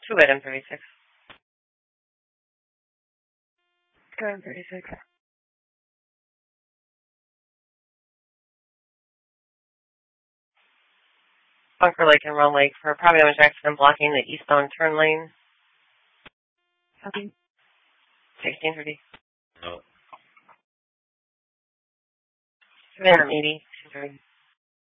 Two at M36. Go M36. Bunker Lake and Run Lake for property damage accident blocking the eastbound turn lane. Copy. 1630. No. Savannah 80. 230.